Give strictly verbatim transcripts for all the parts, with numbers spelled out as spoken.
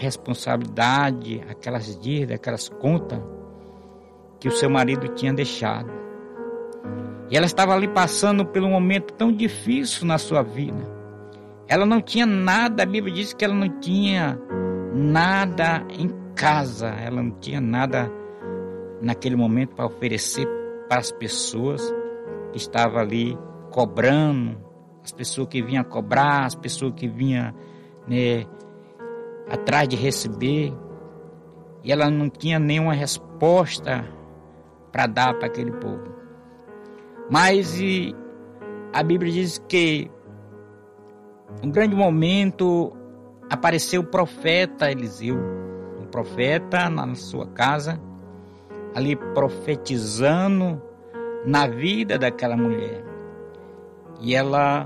responsabilidade, aquelas dívidas, aquelas contas que o seu marido tinha deixado. E ela estava ali passando por um momento tão difícil na sua vida. Ela não tinha nada, a Bíblia diz que ela não tinha nada em casa, ela não tinha nada naquele momento para oferecer para as pessoas que estavam ali cobrando, as pessoas que vinham cobrar, as pessoas que vinham, né, atrás de receber, e ela não tinha nenhuma resposta para dar para aquele povo. Mas e, a Bíblia diz que um grande momento apareceu o profeta Eliseu, um profeta na sua casa, ali profetizando na vida daquela mulher. E ela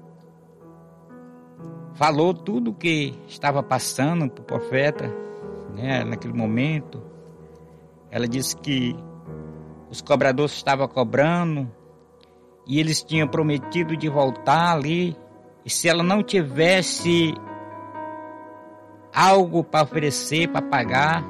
falou tudo o que estava passando para o profeta, né, naquele momento. Ela disse que os cobradores estavam cobrando e eles tinham prometido de voltar ali. E se ela não tivesse algo para oferecer, para pagar,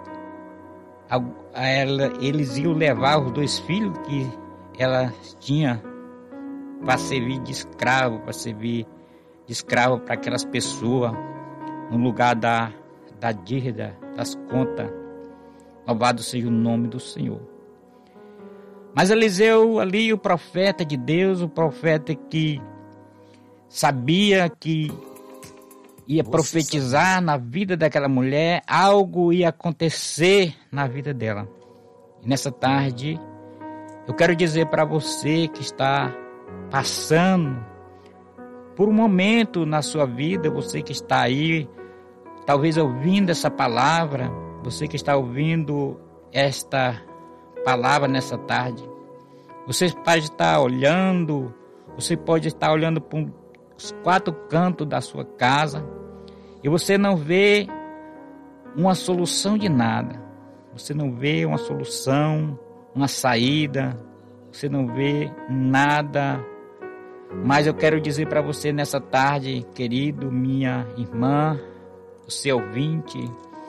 a ela, eles iam levar os dois filhos que ela tinha para servir de escravo, para servir de escravo para aquelas pessoas, no lugar da, da dívida, das contas. Louvado seja o nome do Senhor. Mas Eliseu ali, o profeta de Deus, o profeta que sabia que ia profetizar na vida daquela mulher, algo ia acontecer na vida dela. E nessa tarde, eu quero dizer para você que está passando por um momento na sua vida, você que está aí, talvez ouvindo essa palavra, você que está ouvindo esta palavra nessa tarde, você pode estar olhando, você pode estar olhando para os quatro cantos da sua casa e você não vê uma solução de nada, você não vê uma solução, uma saída, você não vê nada. Mas eu quero dizer para você nessa tarde, querido, minha irmã, o seu ouvinte,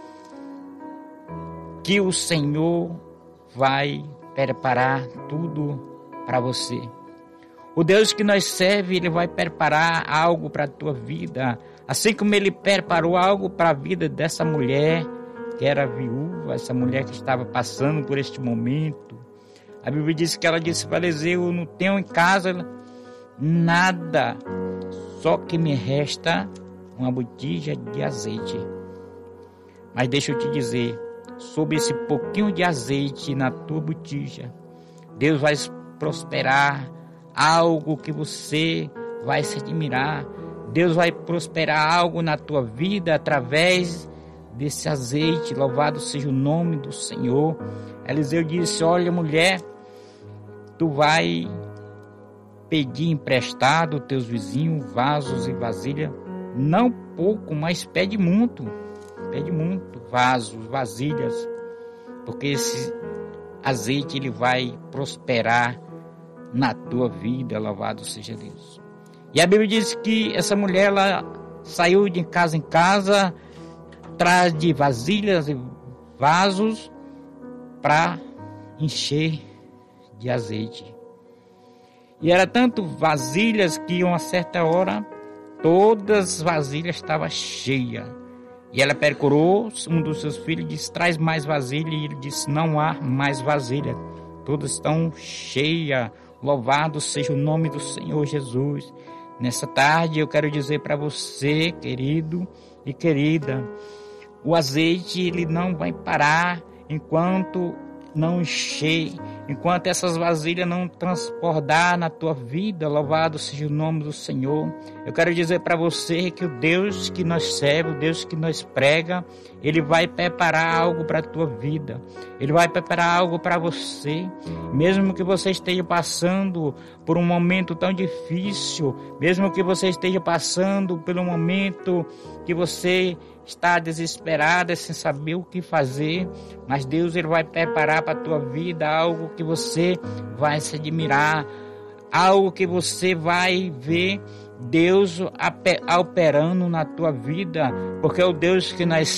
que o Senhor vai preparar tudo para você. O Deus que nós serve, Ele vai preparar algo para a tua vida, assim como Ele preparou algo para a vida dessa mulher que era viúva, essa mulher que estava passando por este momento. A Bíblia diz que ela disse para Eliseu: eu não tenho em casa nada, só que me resta uma botija de azeite. Mas deixa eu te dizer, sobre esse pouquinho de azeite na tua botija, Deus vai prosperar algo que você vai se admirar. Deus vai prosperar algo na tua vida através desse azeite. Louvado seja o nome do Senhor. Eliseu disse: olha, mulher, tu vai pedir emprestado teus vizinhos vasos e vasilha, não pouco, mas pede muito, pede muito, vasos, vasilhas, porque esse azeite ele vai prosperar na tua vida. Louvado seja Deus. E a Bíblia diz que essa mulher ela saiu de casa em casa atrás de vasilhas e vasos para encher de azeite. E era tanto vasilhas que uma certa hora todas as vasilhas estavam cheias. E ela procurou um dos seus filhos e disse: traz mais vasilha. E ele disse: não há mais vasilha, todas estão cheias. Louvado seja o nome do Senhor Jesus. Nessa tarde eu quero dizer para você, querido e querida, o azeite ele não vai parar enquanto não encher, enquanto essas vasilhas não transbordar na tua vida. Louvado seja o nome do Senhor. Eu quero dizer para você que o Deus que nós serve, o Deus que nós prega, Ele vai preparar algo para a tua vida. Ele vai preparar algo para você. Mesmo que você esteja passando por um momento tão difícil, mesmo que você esteja passando por um momento que você está desesperada, sem saber o que fazer, mas Deus ele vai preparar para a tua vida algo que você vai se admirar, algo que você vai ver Deus operando na tua vida, porque é o Deus que nós